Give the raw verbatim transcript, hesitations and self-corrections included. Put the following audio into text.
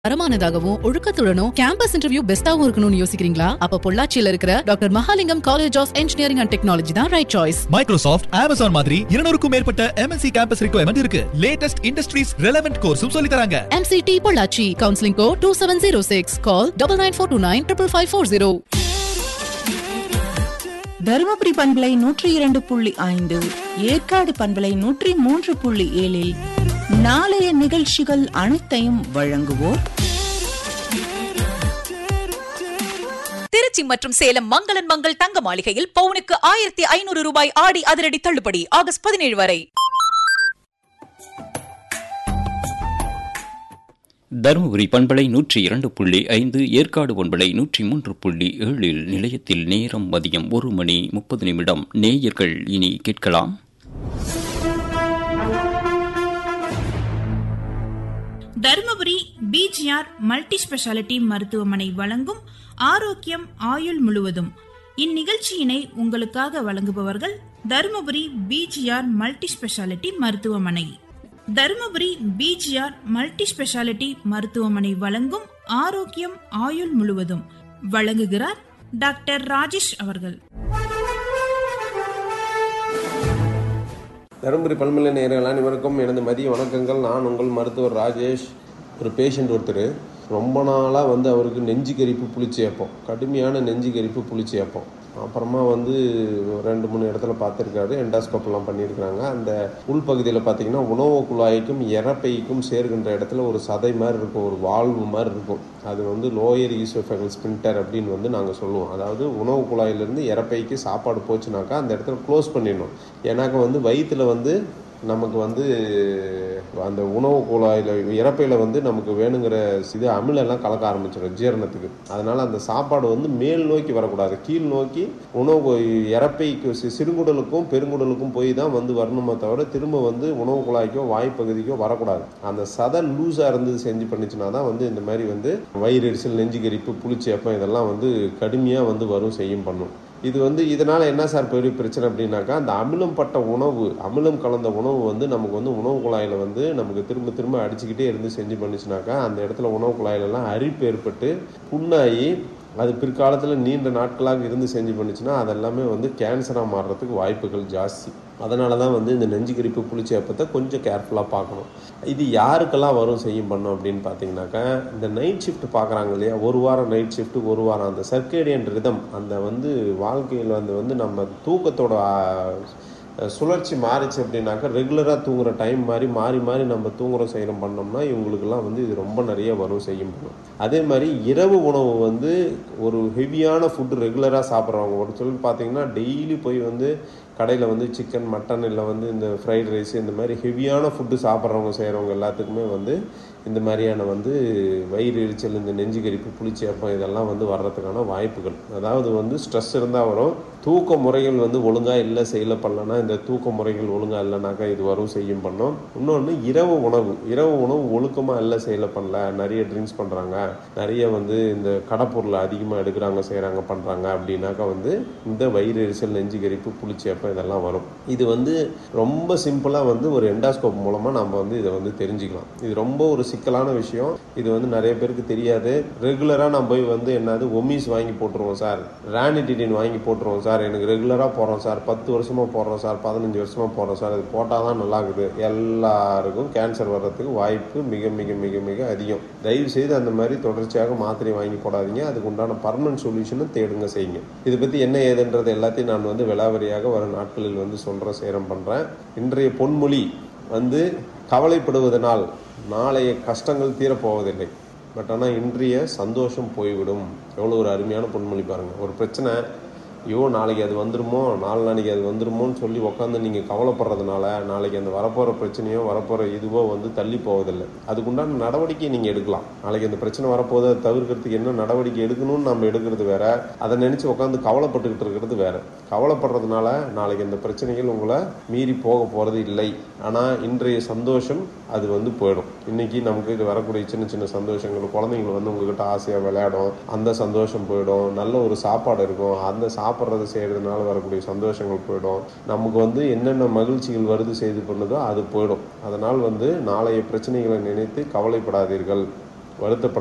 தரமானதாகவும் ஒழுக்கத்துடனும் campus interview பெஸ்டாவும் இருக்கணும்னு யோசிக்கிறீங்களா? அப்ப பொள்ளாச்சியில இருக்கிற doctor Mahalingam college of engineering and technology தான் ரைட் சாய்ஸ். மைக்ரோசாஃப்ட், அமேசான் மாதிரி இருநூறுக்கும் மேற்பட்ட எம்என்சி கேம்பஸ் ரிக்வயர்மெண்ட் இருக்கு. லேட்டஸ்ட் இண்டஸ்ட்ரீஸ் ரெலவென்ட் கோர்ஸும் சொல்லி தராங்க. MCT Pollachi. Counselling code two seven zero six. Call double nine four two nine triple five four zero. Dharmapuri பண்பலை நூற்றி இரண்டு புள்ளி ஐந்து, ஏற்காடு பண்பலை நூற்றி மூன்று புள்ளி ஏழில் நாளைய நிகழ்ச்சிகள் அனைத்தையும் வழங்குவோர் திருச்சி மற்றும் சேலம் மங்களன் மங்கள் தங்க மாளிகையில் பவுனுக்கு ஆயிரத்தி ஐநூறு ரூபாய் ஆடி அதிரடி தள்ளுபடி ஆகஸ்ட் பதினேழு வரை. தருமபுரி பண்பலை நூற்றி இரண்டு புள்ளி ஐந்து, ஏற்காடு பண்பலை நூற்றி மூன்று புள்ளி ஏழில் நிலையத்தில் நேரம் மதியம் ஒரு மணி முப்பது நிமிடம். நேயர்கள் இனி கேட்கலாம். தருமபுரி பிஜிஆர் மல்டி ஸ்பெஷாலிட்டி மருத்துவமனை வழங்கும் ஆரோக்கியம் ஆயுள் முழுவதும். இந்நிகழ்ச்சியினை உங்களுக்காக வழங்குபவர்கள் தருமபுரி பிஜிஆர் மல்டி ஸ்பெஷாலிட்டி மருத்துவமனை. தருமபுரி பிஜிஆர் மல்டி ஸ்பெஷாலிட்டி மருத்துவமனை வழங்கும் ஆரோக்கியம் ஆயுள் முழுவதும் வழங்குகிறார் டாக்டர் ராஜேஷ் அவர்கள். தருமபுரி பல்மலை நேயர்கள் அனைவருக்கும் எனது மதிய வணக்கங்கள். நான் உங்கள் மருத்துவர் ராஜேஷ். ஒரு பேஷண்ட் ஒருத்தர் ரொம்ப நாளாக வந்து அவருக்கு நெஞ்சு கரிப்பு புளிச்சி ஏப்போம், கடுமையான நெஞ்சு கரிப்பு புளிச்சி ஏப்போம். அப்புறமா வந்து ரெண்டு மூணு இடத்துல பார்த்துருக்காரு, எண்டாஸ்கோப்லாம் பண்ணியிருக்கிறாங்க. அந்த உள்பகுதியில் பார்த்தீங்கன்னா உணவு குழாய்க்கும் இறப்பைக்கும் சேர்கின்ற இடத்துல ஒரு சதை மாதிரி இருக்கும், ஒரு வால்வு மாதிரி இருக்கும். அது வந்து லோயர் ஈசோஃபேகல் ஸ்பின்டர் அப்படின்னு வந்து நாங்கள் சொல்லுவோம். அதாவது உணவு குழாயிலேருந்து இறப்பைக்கு சாப்பாடு போச்சுனாக்கா அந்த இடத்துல க்ளோஸ் பண்ணிடணும். ஏன்னாக்கா வந்து வயிற்றில் வந்து நமக்கு வந்து அந்த உணவு குழாயில் இறப்பையில் வந்து நமக்கு வேணுங்கிற இது அமிலெல்லாம் கலக்க ஆரம்பிச்சிடும் ஜீரணத்துக்கு. அதனால் அந்த சாப்பாடு வந்து மேல் நோக்கி வரக்கூடாது, கீழ் நோக்கி உணவு இறப்பைக்கு சிறுகுடலுக்கும் பெருங்குடலுக்கும் போய் தான் வந்து வரணுமே தவிர திரும்ப வந்து உணவு குழாய்க்கோ வாய்ப்பகுதிக்கோ வரக்கூடாது. அந்த சதை லூஸாக இருந்து செஞ்சு பண்ணிச்சுன்னா தான் வந்து இந்த மாதிரி வந்து வயிறு எரிச்சல், நெஞ்சு கரிப்பு, புளிச்சி ஏப்பம் இதெல்லாம் வந்து கடுமையாக வந்து வரும் செய்யும் பண்ணும். இது வந்து இதனால் என்ன சார் பெரிய பிரச்சனை அப்படின்னாக்கா, அந்த அமிலம் பட்ட உணவு, அமிலம் கலந்த உணவு வந்து நமக்கு வந்து உணவு குழாயில் வந்து நமக்கு திரும்ப திரும்ப அடிச்சுக்கிட்டே இருந்து செஞ்சு பண்ணிச்சுனாக்கா அந்த இடத்துல உணவு குழாயிலெல்லாம் அரிப்பு ஏற்பட்டு புண்ணாகி அது பிற்காலத்தில் நீண்ட நாட்களாக இருந்து செஞ்சு பண்ணிச்சுன்னா அதெல்லாமே வந்து கேன்சராக மாறுறதுக்கு வாய்ப்புகள் ஜாஸ்தி. அதனால தான் வந்து இந்த நெஞ்சு கரிப்பு புளிச்சி ஏப்பத்தை கொஞ்சம் கேர்ஃபுல்லாக பார்க்கணும். இது யாருக்கெல்லாம் வரும் செய்யும் பண்ணோம் அப்படின்னு பார்த்தீங்கன்னாக்கா, இந்த நைட் ஷிஃப்ட் பார்க்குறாங்க இல்லையா, ஒரு வாரம் நைட் ஷிஃப்ட்டு, ஒரு வாரம் அந்த சர்க்கேடியன் ரிதம், அந்த வந்து வாழ்க்கையில் வந்து வந்து நம்ம தூக்கத்தோட சுழற்சி மாறிச்சு அப்படின்னாக்கா ரெகுலராக தூங்குற டைம் மாதிரி மாறி மாறி நம்ம தூங்குற செய்கிறோம் பண்ணோம்னா இவங்களுக்கெல்லாம் வந்து இது ரொம்ப நிறைய வரும் செய்யும் பண்ணும். அதே மாதிரி இரவு உணவு வந்து ஒரு ஹெவியான ஃபுட்டு ரெகுலராக சாப்பிட்றவங்க ஒரு சொல்லி பார்த்தீங்கன்னா டெய்லி போய் வந்து கடையில் வந்து சிக்கன், மட்டன், இல்லை வந்து இந்த ஃப்ரைட் ரைஸ் இந்த மாதிரி ஹெவியான ஃபுட்டு சாப்பிட்றவங்க செய்கிறவங்க எல்லாத்துக்குமே வந்து இந்த மாதிரியான வந்து வயிறு எரிச்சல், இந்த நெஞ்சு கரிப்பு, புளிச்சி ஏப்பம் இதெல்லாம் வந்து வர்றதுக்கான வாய்ப்புகள். அதாவது வந்து ஸ்ட்ரெஸ் இருந்தால் வரும். தூக்க முறைகள் வந்து ஒழுங்காக இல்லை செய்யலை பண்ணலன்னா, இந்த தூக்க முறைகள் ஒழுங்காக இல்லைனாக்கா இது வரும் செய்யும் பண்ணோம். இன்னொன்று இரவு உணவு, இரவு உணவு ஒழுக்கமாக இல்லை செய்யலை பண்ணல, நிறைய ட்ரிங்க்ஸ் பண்ணுறாங்க, நிறைய வந்து இந்த கடப்பொருளை அதிகமாக எடுக்கிறாங்க செய்கிறாங்க பண்ணுறாங்க அப்படின்னாக்கா வந்து இந்த வயிறு எரிச்சல், நெஞ்சு கரிப்பு, புளிச்சி ஏப்பம் இதெல்லாம் வரும். இது வந்து ரொம்ப சிம்பிளாக வந்து ஒரு எண்டாஸ்கோப் மூலமாக நம்ம வந்து இதை வந்து தெரிஞ்சுக்கலாம். இது ரொம்ப ஒரு சிக்கலான விஷயம். இது வந்து நிறைய பேருக்கு தெரியாது. ரெகுலராக நம்ம போய் வந்து என்னது ஒமிஸ் வாங்கி போட்டுருவோம் சார், ரானிடிடின் வாங்கி போட்டுருவோம் சார், எனக்கு ரெகுலராக போடுறோம் சார், பத்து வருஷமாக போடுறோம் சார், பதினஞ்சு வருஷமாக போடுறோம் சார், அது போட்டால் தான் நல்லா இருக்குது. எல்லாருக்கும் கேன்சர் வர்றதுக்கு வாய்ப்பு மிக மிக மிக மிக அதிகம். தயவு செய்து அந்த மாதிரி தொடர்ச்சியாக மாத்திரை வாங்கி போடாதீங்க. அதுக்கு உண்டான பர்மனன்ட் சொல்யூஷனும் தேடுங்க செய்யுங்க. இதை பற்றி என்ன ஏதுன்றது எல்லாத்தையும் நான் வந்து விலாவரியாக வரும் நாட்களில் வந்து சொல்கிற சேரம் பண்ணுறேன். இன்றைய பொன்மொழி வந்து கவலைப்படுவதனால் நாளைய கஷ்டங்கள் தீரப்போவதில்லை, பட் ஆனால் இன்றைய சந்தோஷம் போய்விடும். எவ்வளோ ஒரு அருமையான பொன்மொழி பாருங்கள். ஒரு பிரச்சனை, ஐயோ நாளைக்கு அது வந்துடுமோ, நாலு நாளைக்கு அது வந்துடுமோன்னு சொல்லி உட்காந்து நீங்கள் கவலைப்படுறதுனால நாளைக்கு அந்த வரப்போகிற பிரச்சனையோ வரப்போகிற இதுவோ வந்து தள்ளி போவதில்லை. அதுக்குண்டான நடவடிக்கை நீங்கள் எடுக்கலாம். நாளைக்கு அந்த பிரச்சனை வரப்போதை அதை தவிர்க்கிறதுக்கு என்ன நடவடிக்கை எடுக்கணும்னு நம்ம எடுக்கிறது வேற, அதை நினச்சி உட்காந்து கவலைப்பட்டுக்கிட்டு இருக்கிறது வேற. கவலைப்படுறதுனால நாளைக்கு அந்த பிரச்சனைகள் உங்களை மீறி போக போகிறது இல்லை. ஆனால் இன்றைய சந்தோஷம் அது வந்து போயிடும். இன்றைக்கி நமக்கு வரக்கூடிய சின்ன சின்ன சந்தோஷங்கள், குழந்தைங்களை வந்து உங்ககிட்ட ஆசையாக விளையாடும், அந்த சந்தோஷம் போயிடும். நல்ல ஒரு சாப்பாடு இருக்கும், அந்த சாப்பிட்றது செய்கிறதுனால வரக்கூடிய சந்தோஷங்கள் போயிடும். நமக்கு வந்து என்னென்ன மகிழ்ச்சிகள் வருது செய்து பண்ணுதோ அது போயிடும். அதனால் வந்து நாளைய பிரச்சனைகளை நினைத்து கவலைப்படாதீர்கள். வருத்தப்பட